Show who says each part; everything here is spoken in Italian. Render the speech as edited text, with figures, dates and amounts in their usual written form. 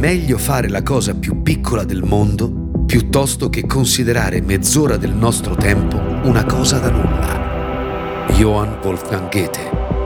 Speaker 1: meglio fare la cosa più piccola del mondo piuttosto che considerare mezz'ora del nostro tempo una cosa da nulla. Johann Wolfgang Goethe.